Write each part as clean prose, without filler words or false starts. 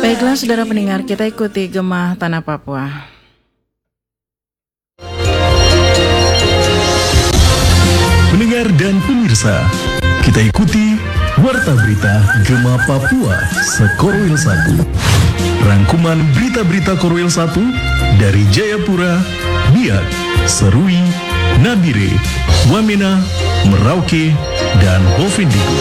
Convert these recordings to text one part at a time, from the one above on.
Baiklah saudara pendengar, kita ikuti Gema Tanah Papua. Pendengar dan pemirsa, kita ikuti Warta Berita Gema Papua Sekorwil 1. Rangkuman berita-berita Korwil 1 dari Jayapura, Biak, Serui, Nabire, Wamena, Merauke, dan Bovendigul.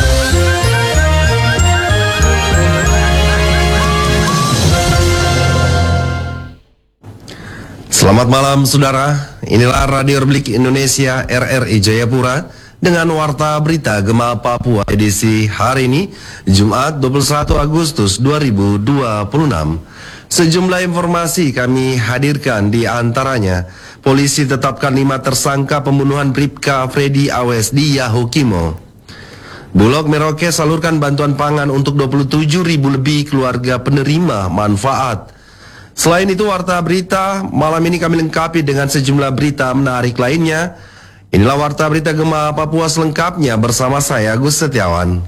Selamat malam saudara, inilah Radio Republik Indonesia RRI Jayapura dengan Warta Berita Gema Papua edisi hari ini, Jumat 21 Agustus 2026. Sejumlah informasi kami hadirkan, di antaranya polisi tetapkan 5 tersangka pembunuhan Bribka Freddy Awes di Yahukimo. Bulog Merauke salurkan bantuan pangan untuk 27.000 lebih keluarga penerima manfaat. Selain itu, Warta Berita malam ini kami lengkapi dengan sejumlah berita menarik lainnya. Inilah Warta Berita Gema Papua selengkapnya bersama saya, Agus Setiawan.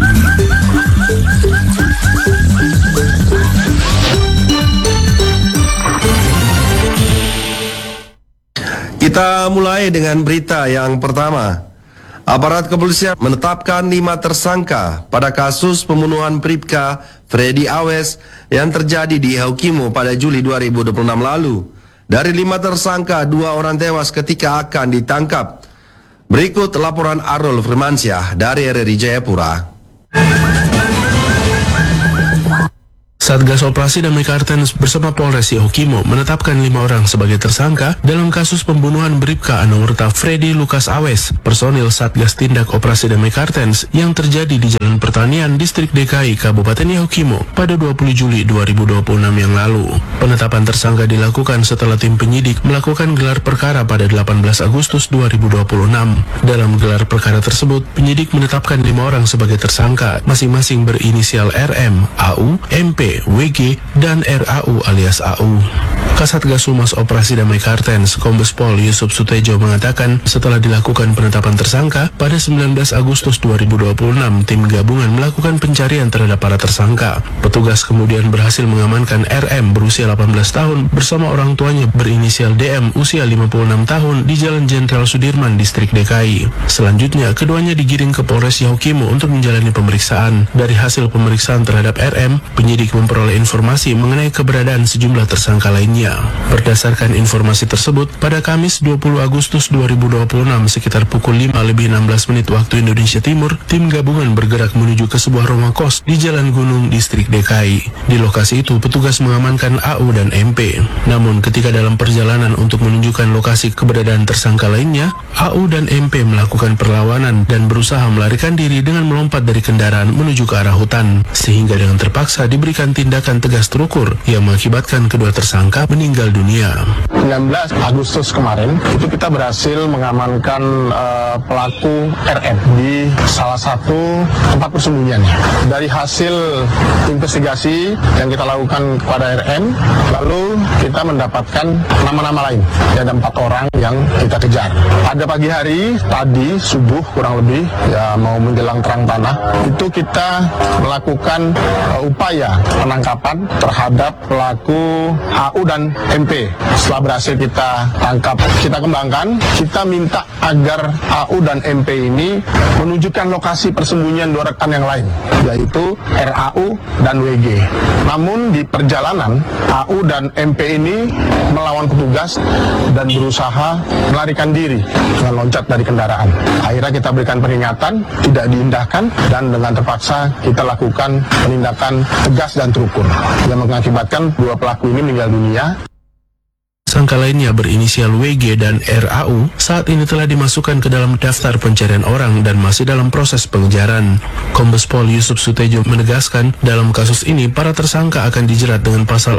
Kita mulai dengan berita yang pertama. Aparat kepolisian menetapkan 5 tersangka pada kasus pembunuhan Bribka Freddy Awes yang terjadi di Yahukimo pada Juli 2026 lalu. Dari 5 tersangka, 2 orang tewas ketika akan ditangkap. Berikut laporan Arul Firmansyah dari RRI Jayapura. Satgas Operasi Damai Kartens bersama Polres Yahukimo menetapkan 5 orang sebagai tersangka dalam kasus pembunuhan Bribka Anumerta Freddy Lukas Awes, personil Satgas Tindak Operasi Damai Kartens yang terjadi di Jalan Pertanian, Distrik DKI, Kabupaten Yahukimo pada 20 Juli 2026 yang lalu. Penetapan tersangka dilakukan setelah tim penyidik melakukan gelar perkara pada 18 Agustus 2026. Dalam gelar perkara tersebut, penyidik menetapkan 5 orang sebagai tersangka, masing-masing berinisial RM, AU, MP, WG, dan RAU alias AU. Kasatgas Humas Operasi Damai Kartens, Kombes Pol Yusuf Sutejo mengatakan setelah dilakukan penetapan tersangka, pada 19 Agustus 2026, tim gabungan melakukan pencarian terhadap para tersangka. Petugas kemudian berhasil mengamankan RM berusia 18 tahun bersama orang tuanya berinisial DM usia 56 tahun di Jalan Jenderal Sudirman, Distrik DKI. Selanjutnya, keduanya digiring ke Polres Yahukimo untuk menjalani pemeriksaan. Dari hasil pemeriksaan terhadap RM, penyidik memperoleh informasi mengenai keberadaan sejumlah tersangka lainnya. Berdasarkan informasi tersebut, pada Kamis 20 Agustus 2026 sekitar pukul 5:16 waktu Indonesia Timur, tim gabungan bergerak menuju ke sebuah rumah kos di Jalan Gunung, Distrik DKI. Di lokasi itu, petugas mengamankan AU dan MP. Namun ketika dalam perjalanan untuk menunjukkan lokasi keberadaan tersangka lainnya, AU dan MP melakukan perlawanan dan berusaha melarikan diri dengan melompat dari kendaraan menuju ke arah hutan, sehingga dengan terpaksa diberikan tindakan tegas terukur yang mengakibatkan kedua tersangka meninggal dunia. 19 Agustus kemarin itu kita berhasil mengamankan pelaku RM di salah satu tempat persembunyiannya. Dari hasil investigasi yang kita lakukan kepada RM, lalu kita mendapatkan nama-nama lain. Ada 4 orang yang kita kejar. Pada pagi hari tadi subuh kurang lebih ya mau menjelang terang tanah, itu kita melakukan upaya penangkapan terhadap pelaku AU dan MP. Setelah berhasil kita tangkap, kita kembangkan, kita minta agar AU dan MP ini menunjukkan lokasi persembunyian 2 rekan yang lain, yaitu RAU dan WG. Namun di perjalanan, AU dan MP ini melawan petugas dan berusaha melarikan diri dengan loncat dari kendaraan. Akhirnya kita berikan peringatan, tidak diindahkan, dan dengan terpaksa kita lakukan penindakan tegas dan terukur yang mengakibatkan 2 pelaku ini meninggal dunia. Tersangka lainnya berinisial WG dan RAU saat ini telah dimasukkan ke dalam daftar pencarian orang dan masih dalam proses pengejaran. Kombes Pol Yusuf Sutejo menegaskan dalam kasus ini para tersangka akan dijerat dengan pasal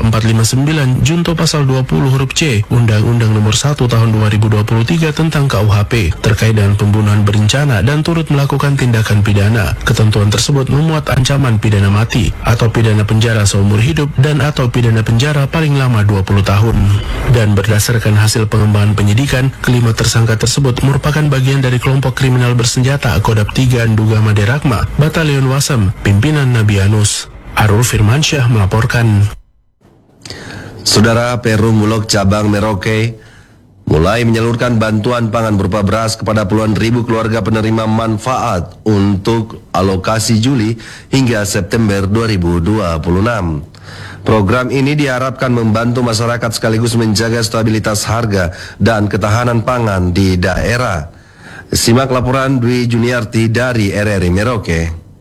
459 junto pasal 20 huruf C Undang-Undang Nomor 1 Tahun 2023 tentang KUHP terkait dengan pembunuhan berencana dan turut melakukan tindakan pidana. Ketentuan tersebut memuat ancaman pidana mati atau pidana penjara seumur hidup dan atau pidana penjara paling lama 20 tahun. Dan berdasarkan hasil pengembangan penyidikan, kelima tersangka tersebut merupakan bagian dari kelompok kriminal bersenjata Kodap 3 Nduga Maderakma, Batalion Wasem, pimpinan Nabianus. Arul Firmansyah melaporkan. Saudara, Perum Bulog Cabang Merauke mulai menyalurkan bantuan pangan berupa beras kepada puluhan ribu keluarga penerima manfaat untuk alokasi Juli hingga September 2026. Program ini diharapkan membantu masyarakat sekaligus menjaga stabilitas harga dan ketahanan pangan di daerah. Simak laporan Dwi Juniarti dari RRI Merauke.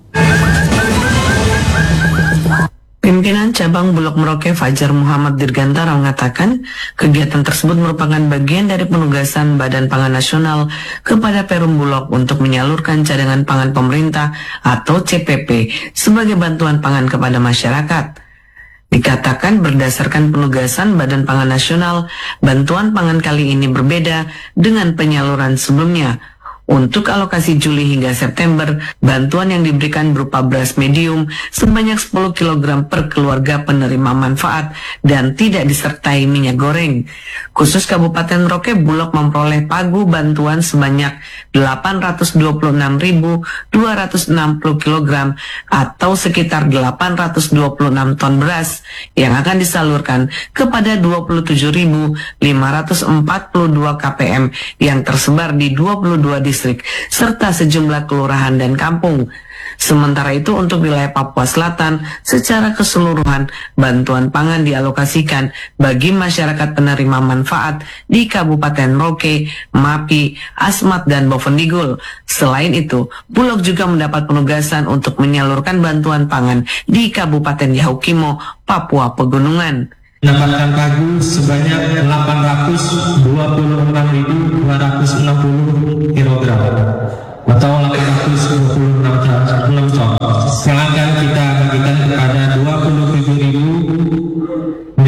Pimpinan Cabang Bulog Merauke Fajar Muhammad Dirgantara mengatakan kegiatan tersebut merupakan bagian dari penugasan Badan Pangan Nasional kepada Perum Bulog untuk menyalurkan cadangan pangan pemerintah atau CPP sebagai bantuan pangan kepada masyarakat. Dikatakan berdasarkan penugasan Badan Pangan Nasional, bantuan pangan kali ini berbeda dengan penyaluran sebelumnya. Untuk alokasi Juli hingga September, bantuan yang diberikan berupa beras medium sebanyak 10 kg per keluarga penerima manfaat dan tidak disertai minyak goreng. Khusus Kabupaten Merauke, Bulog memperoleh pagu bantuan sebanyak 826.260 kg atau sekitar 826 ton beras yang akan disalurkan kepada 27.542 KPM yang tersebar di 22 distrik serta sejumlah kelurahan dan kampung. Sementara itu untuk wilayah Papua Selatan secara keseluruhan bantuan pangan dialokasikan bagi masyarakat penerima manfaat di Kabupaten Merauke, Mapi, Asmat, dan Bovendigul. Selain itu, Bulog juga mendapat penugasan untuk menyalurkan bantuan pangan di Kabupaten Yahukimo, Papua Pegunungan. Mendapatkan pagu sebanyak 826.260 kg atau 826 ton yang akan kita bagikan kepada 27.542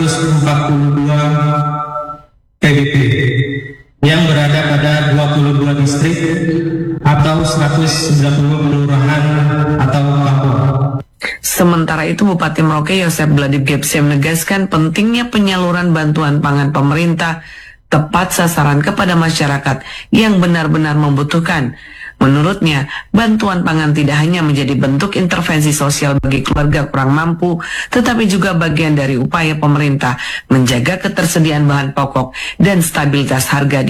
PBP yang berada pada 22 distrik atau 190 kelurahan atau kampung. Sementara itu, Bupati Merauke Yosep Bladib Gepse menegaskan pentingnya penyaluran bantuan pangan pemerintah tepat sasaran kepada masyarakat yang benar-benar membutuhkan. Menurutnya, bantuan pangan tidak hanya menjadi bentuk intervensi sosial bagi keluarga kurang mampu, tetapi juga bagian dari upaya pemerintah menjaga ketersediaan bahan pokok dan stabilitas harga di